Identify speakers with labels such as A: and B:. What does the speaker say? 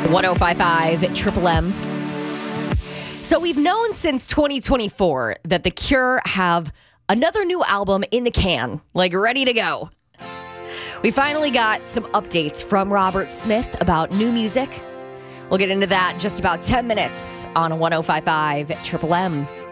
A: 1055 Triple M. So we've known since 2024 that The Cure have another new album in the can, like ready to go. We finally got some updates from Robert Smith about new music. We'll get into that in just about 10 minutes on 1055 Triple M.